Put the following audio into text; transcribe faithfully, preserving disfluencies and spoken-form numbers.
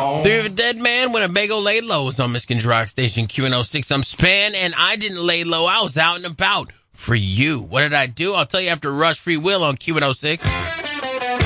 Theory of a Dead Man, Winnebago laid low is on Michigan's rock station Q N oh six. I'm Span, and I didn't lay low. I was out and about for you. What did I do? I'll tell you after Rush Free Will on Q N oh six.